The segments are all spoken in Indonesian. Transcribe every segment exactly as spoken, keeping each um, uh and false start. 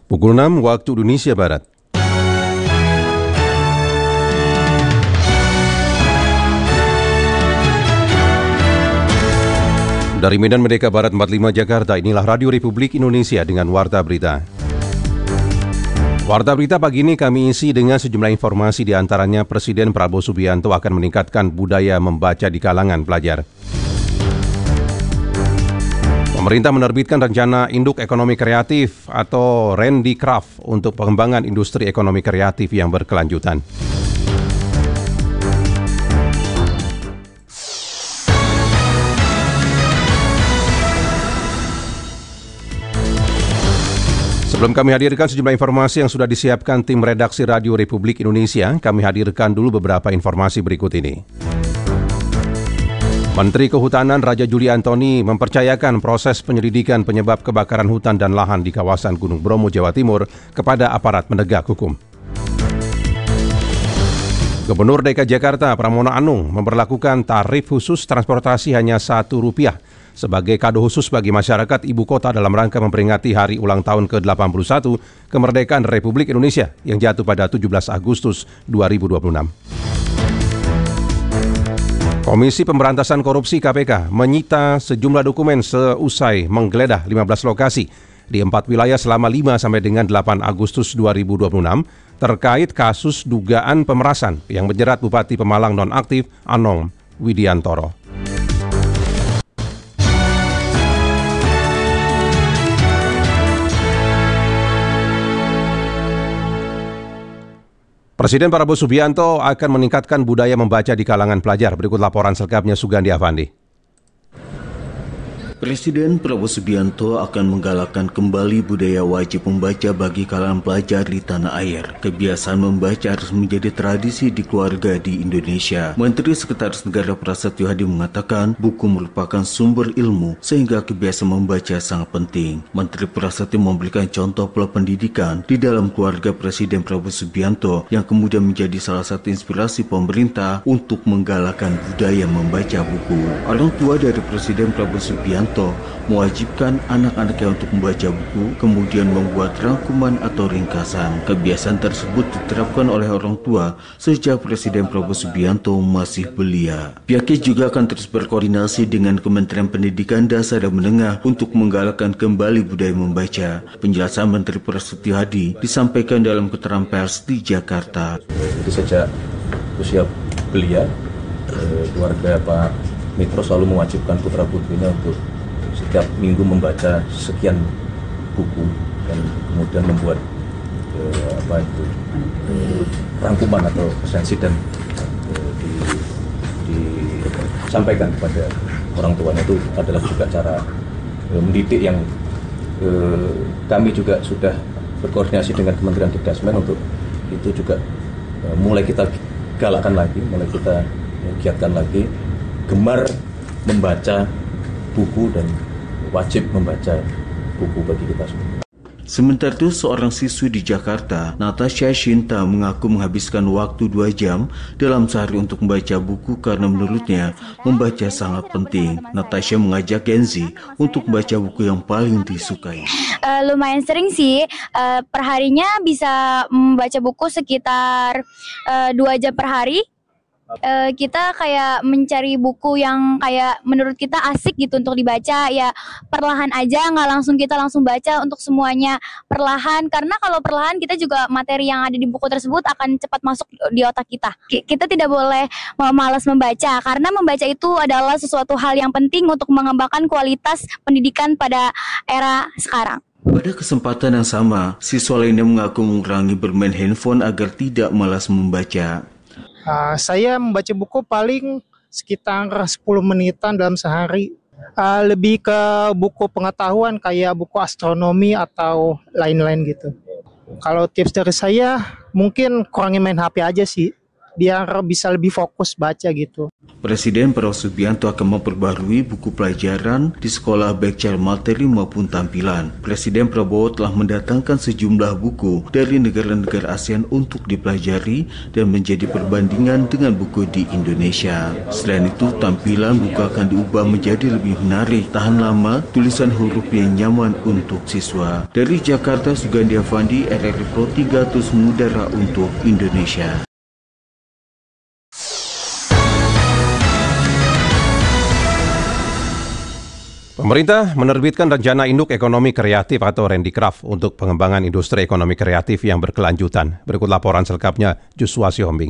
Pukul enam waktu Indonesia Barat. Dari Medan Merdeka Barat empat puluh lima Jakarta, inilah Radio Republik Indonesia dengan Warta Berita. Warta Berita pagi ini kami isi dengan sejumlah informasi, diantaranya Presiden Prabowo Subianto akan meningkatkan budaya membaca di kalangan pelajar. Pemerintah menerbitkan rencana Induk Ekonomi Kreatif atau Rendicraft untuk pengembangan industri ekonomi kreatif yang berkelanjutan. Sebelum kami hadirkan sejumlah informasi yang sudah disiapkan tim redaksi Radio Republik Indonesia, kami hadirkan dulu beberapa informasi berikut ini. Menteri Kehutanan Raja Juli Antoni mempercayakan proses penyelidikan penyebab kebakaran hutan dan lahan di kawasan Gunung Bromo, Jawa Timur kepada aparat penegak hukum. Gubernur D K I Jakarta Pramono Anung memberlakukan tarif khusus transportasi hanya satu rupiah sebagai kado khusus bagi masyarakat ibu kota dalam rangka memperingati hari ulang tahun ke delapan puluh satu kemerdekaan Republik Indonesia yang jatuh pada tujuh belas Agustus dua ribu dua puluh enam. Komisi Pemberantasan Korupsi K P K menyita sejumlah dokumen seusai menggeledah lima belas lokasi di empat wilayah selama lima sampai dengan delapan Agustus dua ribu dua puluh enam terkait kasus dugaan pemerasan yang menjerat Bupati Pemalang nonaktif Anong Widiantoro. Presiden Prabowo Subianto akan meningkatkan budaya membaca di kalangan pelajar. Berikut laporan selengkapnya Sugandi Avandi. Presiden Prabowo Subianto akan menggalakkan kembali budaya wajib membaca bagi kalangan pelajar di tanah air. Kebiasaan membaca harus menjadi tradisi di keluarga di Indonesia. Menteri Sekretaris Negara Prasetyo Hadi mengatakan buku merupakan sumber ilmu sehingga kebiasaan membaca sangat penting. Menteri Prasetyo memberikan contoh pola pendidikan di dalam keluarga Presiden Prabowo Subianto yang kemudian menjadi salah satu inspirasi pemerintah untuk menggalakkan budaya membaca buku. Orang tua dari Presiden Prabowo Subianto mewajibkan anak-anaknya untuk membaca buku, kemudian membuat rangkuman atau ringkasan. Kebiasaan tersebut diterapkan oleh orang tua sejak Presiden Prabowo Subianto masih belia. Pihaknya juga akan terus berkoordinasi dengan Kementerian Pendidikan Dasar dan Menengah untuk menggalakkan kembali budaya membaca. Penjelasan Menteri Prasetyo Hadi disampaikan dalam keterangan pers di Jakarta. Jadi sejak usia belia, keluarga Pak Mitro selalu mewajibkan putra-putrinya untuk setiap minggu membaca sekian buku dan kemudian membuat eh, apa itu eh, rangkuman atau esensi dan eh, di, disampaikan kepada orang tuanya. Itu adalah juga cara eh, mendidik yang eh, kami juga sudah berkoordinasi dengan Kementerian Dikdasmen untuk itu juga eh, mulai kita galakkan lagi, mulai kita giatkan lagi gemar membaca buku dan wajib membaca buku bagi kita semua. Sementara itu, seorang siswi di Jakarta, Natasha Shinta, mengaku menghabiskan waktu dua jam dalam sehari untuk membaca buku karena menurutnya membaca sangat penting. Natasha mengajak Gen Z untuk membaca buku yang paling disukai. Uh, lumayan sering sih, uh, perharinya bisa membaca buku sekitar uh, dua jam per hari. Uh, kita kayak mencari buku yang kayak menurut kita asik gitu untuk dibaca, ya perlahan aja, nggak langsung kita langsung baca untuk semuanya, perlahan, karena kalau perlahan kita juga materi yang ada di buku tersebut akan cepat masuk di otak kita. Kita tidak boleh malas membaca, karena membaca itu adalah sesuatu hal yang penting untuk mengembangkan kualitas pendidikan pada era sekarang. Pada kesempatan yang sama, siswa lainnya mengaku mengurangi bermain handphone agar tidak malas membaca. Uh, saya membaca buku paling sekitar sepuluh menitan dalam sehari. Uh, lebih ke buku pengetahuan kayak buku astronomi atau lain-lain gitu. Kalau tips dari saya mungkin kurangin main H P aja sih. biar bisa lebih fokus baca gitu. Presiden Prabowo Subianto akan memperbarui buku pelajaran di sekolah baik secara materi maupun tampilan. Presiden Prabowo telah mendatangkan sejumlah buku dari negara-negara ASEAN untuk dipelajari dan menjadi perbandingan dengan buku di Indonesia. Selain itu, tampilan buku akan diubah menjadi lebih menarik, tahan lama, tulisan huruf yang nyaman untuk siswa. Dari Jakarta, Sugandi Avandi, R R I Pro tiga terus mengudara untuk Indonesia. Pemerintah menerbitkan rencana induk ekonomi kreatif atau Rendicraft untuk pengembangan industri ekonomi kreatif yang berkelanjutan. Berikut laporan selengkapnya Joshua Sihombing.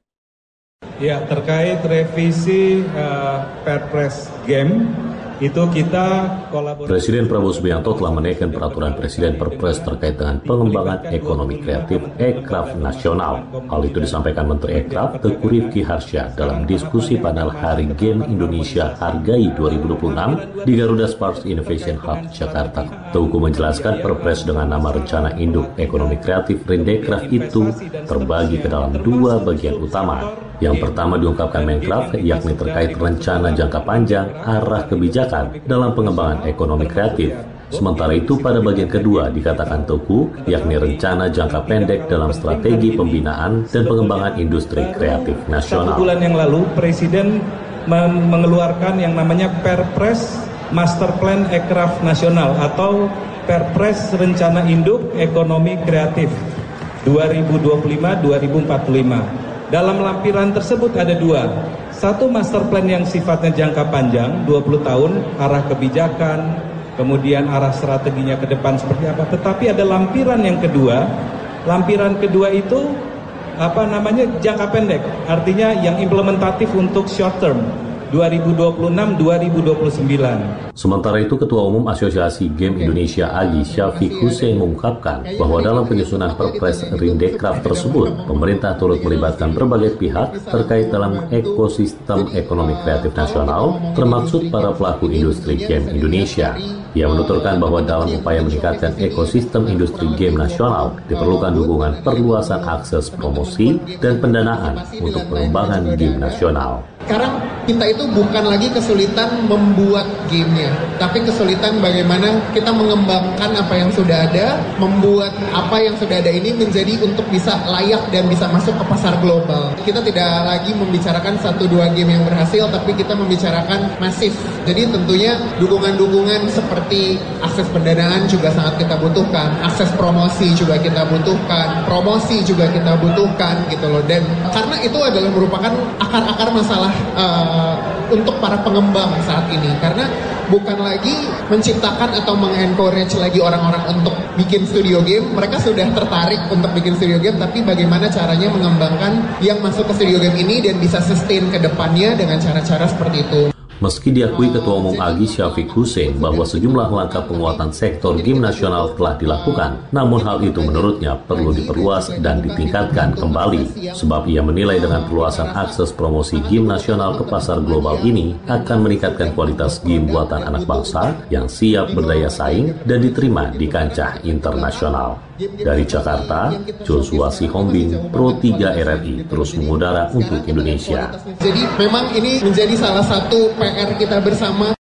Ya, terkait revisi uh, Perpres Game, itu kita kolaborasi. Presiden Prabowo Subianto telah menaikkan peraturan Presiden Perpres terkait dengan pengembangan ekonomi kreatif Ekraf Nasional. Hal itu disampaikan Menteri Ekraf Teuku Rifki Harsha dalam diskusi panel Hari Game Indonesia Hargai dua ribu dua puluh enam di Garuda Sparks Innovation Hub, Jakarta. Teuku menjelaskan Perpres dengan nama Rencana Induk Ekonomi Kreatif Rendicraft itu terbagi ke dalam dua bagian utama. Yang pertama diungkapkan Menkraf, yakni terkait rencana jangka panjang arah kebijakan dalam pengembangan ekonomi kreatif. Sementara itu pada bagian kedua dikatakan Teuku, yakni rencana jangka pendek dalam strategi pembinaan dan pengembangan industri kreatif nasional. Satu bulan yang lalu Presiden mengeluarkan yang namanya Perpres Master Plan Ekraf Nasional atau Perpres Rencana Induk Ekonomi Kreatif dua ribu dua puluh lima sampai dua ribu empat puluh lima. Dalam lampiran tersebut ada dua. Satu master plan yang sifatnya jangka panjang, dua puluh tahun, arah kebijakan, kemudian arah strateginya ke depan seperti apa. Tetapi ada lampiran yang kedua. Lampiran kedua itu apa namanya jangka pendek, artinya yang implementatif untuk short term. dua ribu dua puluh enam sampai dua ribu dua puluh sembilan. Sementara itu, Ketua Umum Asosiasi Game Indonesia Agi Syafiq Hussein mengungkapkan bahwa dalam penyusunan Perpres Rendicraft tersebut, pemerintah turut melibatkan berbagai pihak terkait dalam ekosistem ekonomi kreatif nasional, termaksud para pelaku industri game Indonesia. Ia menuturkan bahwa dalam upaya meningkatkan ekosistem industri game nasional, diperlukan dukungan perluasan akses promosi dan pendanaan untuk pengembangan game nasional. Sekarang kita itu bukan lagi kesulitan membuat gamenya, tapi kesulitan bagaimana kita mengembangkan apa yang sudah ada, membuat apa yang sudah ada ini menjadi untuk bisa layak dan bisa masuk ke pasar global. Kita tidak lagi membicarakan satu dua game yang berhasil, tapi kita membicarakan masif. Jadi tentunya dukungan-dukungan seperti akses pendanaan juga sangat kita butuhkan, akses promosi juga kita butuhkan, promosi juga kita butuhkan gitu loh. Dan karena itu adalah merupakan akar-akar masalah uh, untuk para pengembang saat ini, karena bukan lagi menciptakan atau mengencourage lagi orang-orang untuk bikin studio game. Mereka sudah tertarik untuk bikin studio game, tapi bagaimana caranya mengembangkan yang masuk ke studio game ini dan bisa sustain ke depannya dengan cara-cara seperti itu. Meski diakui Ketua Umum Agi Syafiq Hussein bahwa sejumlah langkah penguatan sektor game nasional telah dilakukan, namun hal itu menurutnya perlu diperluas dan ditingkatkan kembali. Sebab ia menilai dengan perluasan akses promosi game nasional ke pasar global ini akan meningkatkan kualitas game buatan anak bangsa yang siap berdaya saing dan diterima di kancah internasional. Dari Jakarta, Joshua Sihombing, Pro tiga R R I, terus mengudara untuk Indonesia. Jadi memang ini menjadi salah satu P R kita bersama.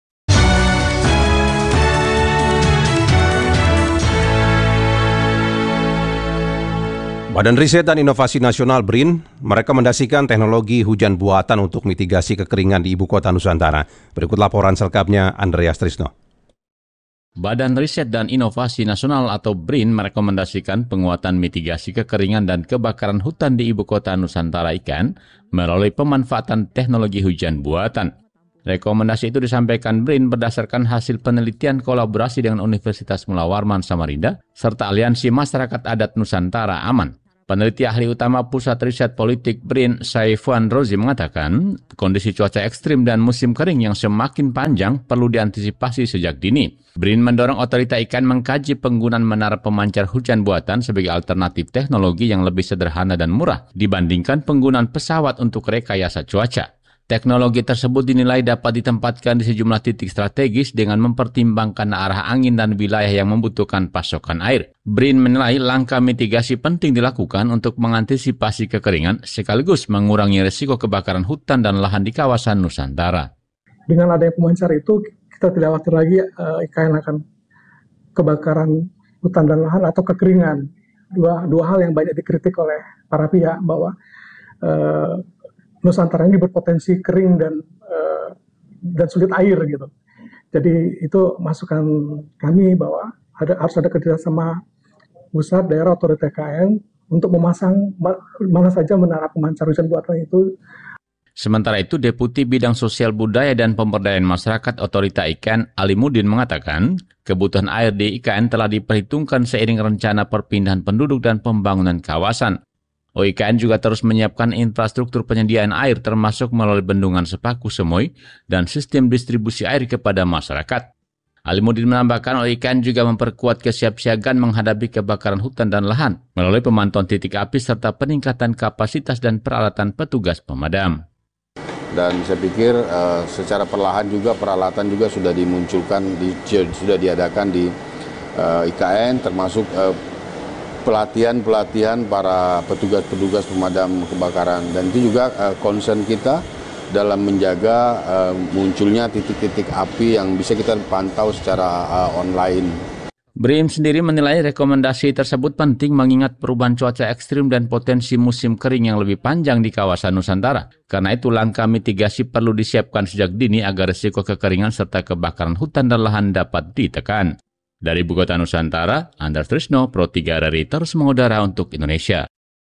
Badan Riset dan Inovasi Nasional B R I N merekomendasikan teknologi hujan buatan untuk mitigasi kekeringan di Ibu Kota Nusantara. Berikut laporan selengkapnya Andreas Trisno. Badan Riset dan Inovasi Nasional atau B R I N merekomendasikan penguatan mitigasi kekeringan dan kebakaran hutan di Ibu Kota Nusantara I K A N melalui pemanfaatan teknologi hujan buatan. Rekomendasi itu disampaikan B R I N berdasarkan hasil penelitian kolaborasi dengan Universitas Mula Warman Samarinda serta Aliansi Masyarakat Adat Nusantara Aman. Peneliti ahli utama Pusat Riset Politik B R I N, Saifuan Rozi, mengatakan kondisi cuaca ekstrim dan musim kering yang semakin panjang perlu diantisipasi sejak dini. B R I N mendorong otorita I K A N mengkaji penggunaan menara pemancar hujan buatan sebagai alternatif teknologi yang lebih sederhana dan murah dibandingkan penggunaan pesawat untuk rekayasa cuaca. Teknologi tersebut dinilai dapat ditempatkan di sejumlah titik strategis dengan mempertimbangkan arah angin dan wilayah yang membutuhkan pasokan air. B R I N menilai langkah mitigasi penting dilakukan untuk mengantisipasi kekeringan sekaligus mengurangi risiko kebakaran hutan dan lahan di kawasan Nusantara. Dengan adanya pemancar itu, kita tidak khawatir lagi uh, I K N akan kebakaran hutan dan lahan atau kekeringan. Dua, dua hal yang banyak dikritik oleh para pihak bahwa uh, Nusantara ini berpotensi kering dan uh, dan sulit air gitu. Jadi itu masukan kami bahwa ada, harus ada kerjasama pusat, daerah, otoritas T K N untuk memasang mana saja menara pemancar hujan buatan itu. Sementara itu, Deputi Bidang Sosial Budaya dan Pemberdayaan Masyarakat Otorita I K N Alimuddin mengatakan, kebutuhan air di I K N telah diperhitungkan seiring rencana perpindahan penduduk dan pembangunan kawasan. O I K N juga terus menyiapkan infrastruktur penyediaan air termasuk melalui bendungan Sepaku Semoy dan sistem distribusi air kepada masyarakat. Alimuddin menambahkan O I K N juga memperkuat kesiapsiagaan menghadapi kebakaran hutan dan lahan melalui pemantauan titik api serta peningkatan kapasitas dan peralatan petugas pemadam. Dan saya pikir uh, secara perlahan juga peralatan juga sudah dimunculkan, di, sudah diadakan di uh, I K N termasuk uh, pelatihan-pelatihan para petugas-petugas pemadam kebakaran, dan itu juga uh, concern kita dalam menjaga uh, munculnya titik-titik api yang bisa kita pantau secara uh, online. B R I M sendiri menilai rekomendasi tersebut penting mengingat perubahan cuaca ekstrim dan potensi musim kering yang lebih panjang di kawasan Nusantara. Karena itu langkah mitigasi perlu disiapkan sejak dini agar risiko kekeringan serta kebakaran hutan dan lahan dapat ditekan. Dari Ibu Kota Nusantara, Andar Trisno, Pro tiga R R I terus mengudara untuk Indonesia.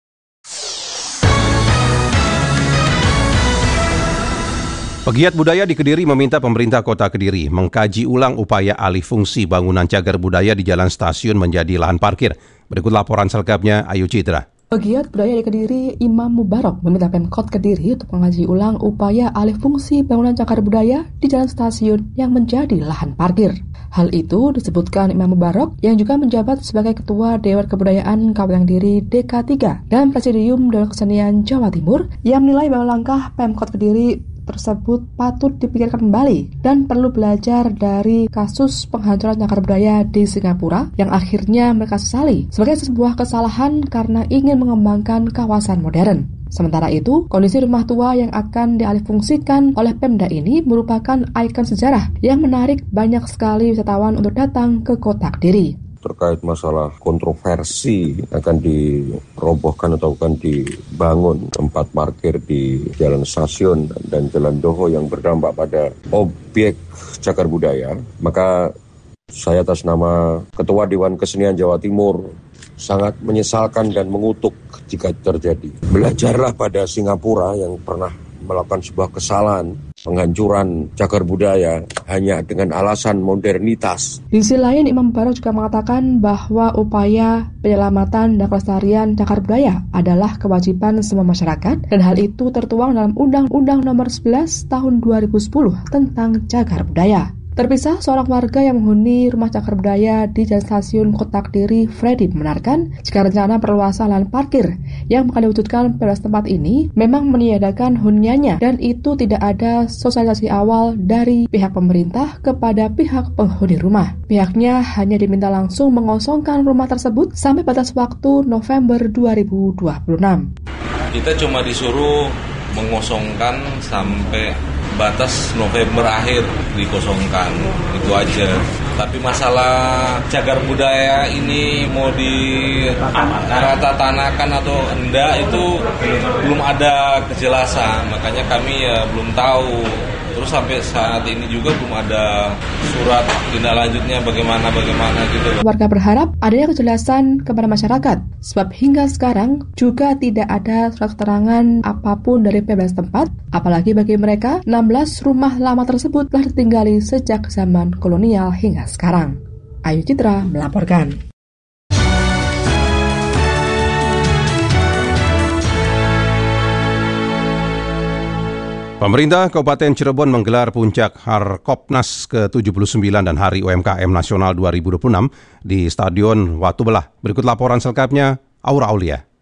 Pegiat budaya di Kediri meminta pemerintah kota Kediri mengkaji ulang upaya alih fungsi bangunan cagar budaya di Jalan Stasiun menjadi lahan parkir. Berikut laporan selengkapnya, Ayu Citra. Pegiat budaya di Kediri, Imam Mubarok, meminta Pemkot Kediri untuk mengkaji ulang upaya alih fungsi bangunan cagar budaya di Jalan Stasiun yang menjadi lahan parkir. Hal itu disebutkan Imam Mubarok yang juga menjabat sebagai Ketua Dewan Kebudayaan Kabupaten Kediri D K tiga dan Presidium Dewan Kesenian Jawa Timur yang menilai bahwa langkah Pemkot Kediri tersebut patut dipikirkan kembali dan perlu belajar dari kasus penghancuran cagar budaya di Singapura yang akhirnya mereka sesali sebagai sebuah kesalahan karena ingin mengembangkan kawasan modern. Sementara itu, kondisi rumah tua yang akan dialihfungsikan oleh Pemda ini merupakan ikon sejarah yang menarik banyak sekali wisatawan untuk datang ke kota Kediri. Terkait masalah kontroversi akan dirobohkan atau akan dibangun tempat parkir di Jalan Stasiun dan Jalan Doho yang berdampak pada objek cagar budaya, maka saya atas nama Ketua Dewan Kesenian Jawa Timur sangat menyesalkan dan mengutuk jika terjadi. Belajarlah pada Singapura yang pernah melakukan sebuah kesalahan penghancuran cagar budaya hanya dengan alasan modernitas. Di sisi lain, Imam Mubarok juga mengatakan bahwa upaya penyelamatan dan pelestarian cagar budaya adalah kewajiban semua masyarakat dan hal itu tertuang dalam Undang-Undang Nomor sebelas Tahun dua ribu sepuluh tentang cagar budaya. Terpisah, seorang warga yang menghuni rumah cagar budaya di Jalan Stasiun Kota Kediri, Freddy, membenarkan jika rencana perluasan lahan parkir yang akan diwujudkan pada tempat ini memang meniadakan huniannya dan itu tidak ada sosialisasi awal dari pihak pemerintah kepada pihak penghuni rumah. Pihaknya hanya diminta langsung mengosongkan rumah tersebut sampai batas waktu November dua ribu dua puluh enam. Kita cuma disuruh mengosongkan sampai batas November akhir dikosongkan, itu aja. Tapi masalah cagar budaya ini mau dirata tanakan atau enggak itu belum ada kejelasan, makanya kami ya belum tahu. Terus sampai saat ini juga belum ada surat tindak lanjutnya bagaimana-bagaimana gitu. Warga berharap adanya kejelasan kepada masyarakat, sebab hingga sekarang juga tidak ada surat keterangan apapun dari Pemda setempat, apalagi bagi mereka enam belas rumah lama tersebut telah ditinggali sejak zaman kolonial hingga sekarang. Ayu Citra melaporkan. Pemerintah Kabupaten Cirebon menggelar puncak Harkopnas ke tujuh puluh sembilan dan Hari U M K M Nasional dua ribu dua puluh enam di Stadion Watu Belah. Berikut laporan selengkapnya, Aura Aulia.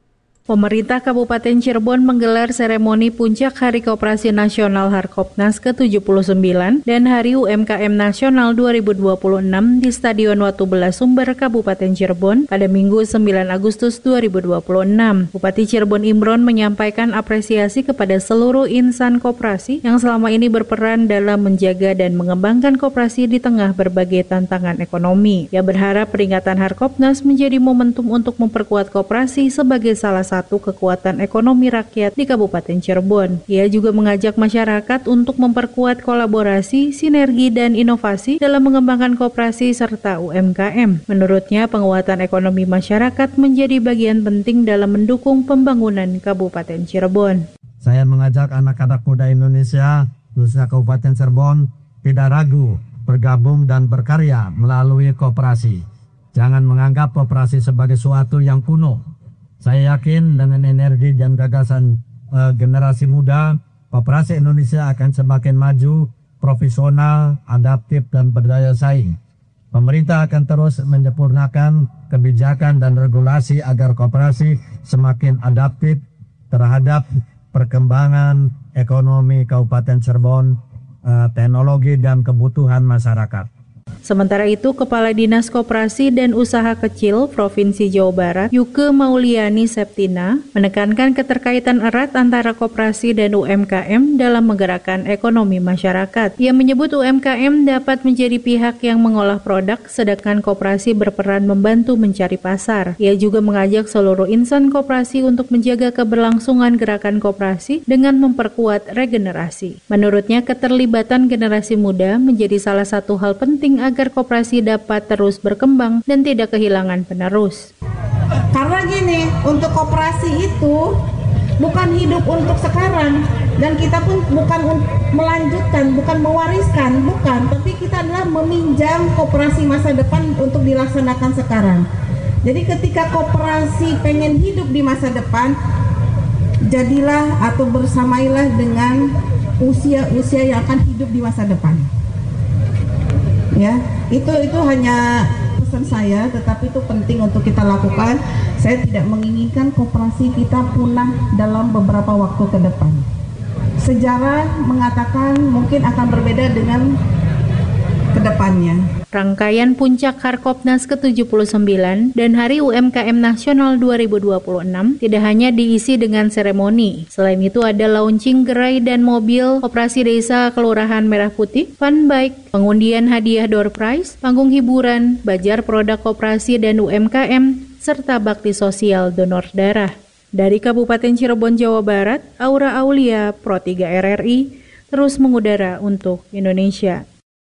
Pemerintah Kabupaten Cirebon menggelar seremoni puncak Hari Koperasi Nasional Harkopnas ke tujuh puluh sembilan dan Hari U M K M Nasional dua ribu dua puluh enam di Stadion Watu Belasumber, Kabupaten Cirebon pada Minggu sembilan Agustus dua ribu dua puluh enam. Bupati Cirebon Imron menyampaikan apresiasi kepada seluruh insan koperasi yang selama ini berperan dalam menjaga dan mengembangkan koperasi di tengah berbagai tantangan ekonomi. Ia berharap peringatan Harkopnas menjadi momentum untuk memperkuat koperasi sebagai salah satu satu kekuatan ekonomi rakyat di Kabupaten Cirebon. Ia juga mengajak masyarakat untuk memperkuat kolaborasi, sinergi, dan inovasi dalam mengembangkan koperasi serta U M K M. Menurutnya, penguatan ekonomi masyarakat menjadi bagian penting dalam mendukung pembangunan Kabupaten Cirebon. Saya mengajak anak-anak muda Indonesia, khususnya Kabupaten Cirebon, tidak ragu bergabung dan berkarya melalui koperasi. Jangan menganggap koperasi sebagai suatu yang kuno. Saya yakin dengan energi dan gagasan uh, generasi muda, koperasi Indonesia akan semakin maju, profesional, adaptif, dan berdaya saing. Pemerintah akan terus menyempurnakan kebijakan dan regulasi agar koperasi semakin adaptif terhadap perkembangan ekonomi Kabupaten Cirebon, uh, teknologi, dan kebutuhan masyarakat. Sementara itu, Kepala Dinas Koperasi dan Usaha Kecil Provinsi Jawa Barat, Yuke Mauliani Septina, menekankan keterkaitan erat antara koperasi dan U M K M dalam menggerakkan ekonomi masyarakat. Ia menyebut U M K M dapat menjadi pihak yang mengolah produk, sedangkan koperasi berperan membantu mencari pasar. Ia juga mengajak seluruh insan koperasi untuk menjaga keberlangsungan gerakan koperasi dengan memperkuat regenerasi. Menurutnya, keterlibatan generasi muda menjadi salah satu hal penting agar koperasi dapat terus berkembang dan tidak kehilangan penerus. Karena gini, untuk koperasi itu bukan hidup untuk sekarang, dan kita pun bukan melanjutkan, bukan mewariskan, bukan, tapi kita adalah meminjam koperasi masa depan untuk dilaksanakan sekarang. Jadi ketika koperasi pengen hidup di masa depan, jadilah atau bersamailah dengan usia-usia yang akan hidup di masa depan. Ya, itu itu hanya pesan saya, tetapi itu penting untuk kita lakukan. Saya tidak menginginkan koperasi kita punah dalam beberapa waktu ke depan. Sejarah mengatakan mungkin akan berbeda dengan kedepannya. Rangkaian puncak Harkopnas ke tujuh puluh sembilan dan Hari U M K M Nasional dua ribu dua puluh enam tidak hanya diisi dengan seremoni. Selain itu ada launching gerai dan mobil Koperasi Desa Kelurahan Merah Putih, fun bike, pengundian hadiah door prize, panggung hiburan, bajar produk koperasi dan U M K M, serta bakti sosial donor darah. Dari Kabupaten Cirebon, Jawa Barat, Aura Aulia, Pro tiga R R I, terus mengudara untuk Indonesia.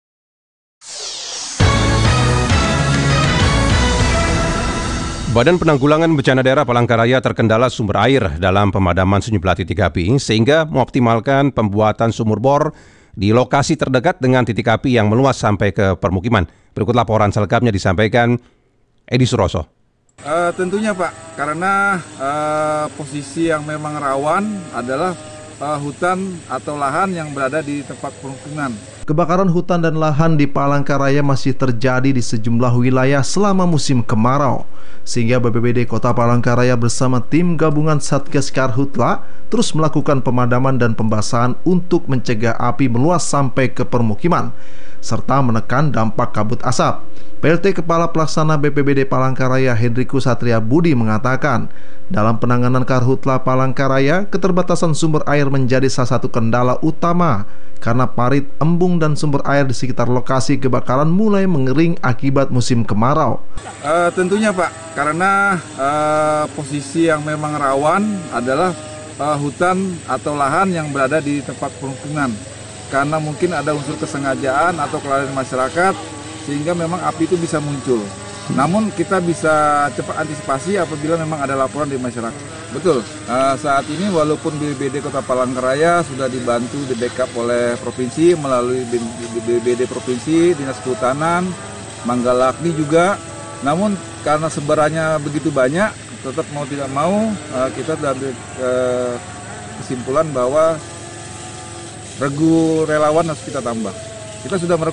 Badan Penanggulangan Bencana Daerah Palangkaraya terkendala sumber air dalam pemadaman sejumlah titik api sehingga mengoptimalkan pembuatan sumur bor di lokasi terdekat dengan titik api yang meluas sampai ke permukiman. Berikut laporan selengkapnya disampaikan Edi Suroso. Uh, tentunya Pak, karena uh, posisi yang memang rawan adalah uh, hutan atau lahan yang berada di tempat permukiman. Kebakaran hutan dan lahan di Palangkaraya masih terjadi di sejumlah wilayah selama musim kemarau, sehingga B P B D Kota Palangkaraya bersama tim gabungan Satgas Karhutla terus melakukan pemadaman dan pembasahan untuk mencegah api meluas sampai ke permukiman, serta menekan dampak kabut asap. P L T Kepala Pelaksana B P B D Palangkaraya Hendriku Satria Budi mengatakan, dalam penanganan Karhutla Palangkaraya, keterbatasan sumber air menjadi salah satu kendala utama karena parit, embung, dan sumber air di sekitar lokasi kebakaran mulai mengering akibat musim kemarau. Uh, tentunya Pak, karena uh, posisi yang memang rawan adalah uh, hutan atau lahan yang berada di tempat permukiman. Karena mungkin ada unsur kesengajaan atau kelalaian masyarakat sehingga memang api itu bisa muncul. Namun kita bisa cepat antisipasi apabila memang ada laporan di masyarakat. Betul, uh, saat ini walaupun B P B D Kota Palangkaraya sudah dibantu di backup oleh Provinsi melalui B P B D Provinsi, Dinas Kehutanan, Manggalaagni juga. Namun karena sebarannya begitu banyak, tetap mau tidak mau uh, kita sudah ambil uh, kesimpulan bahwa regu relawan harus kita tambah. Kita sudah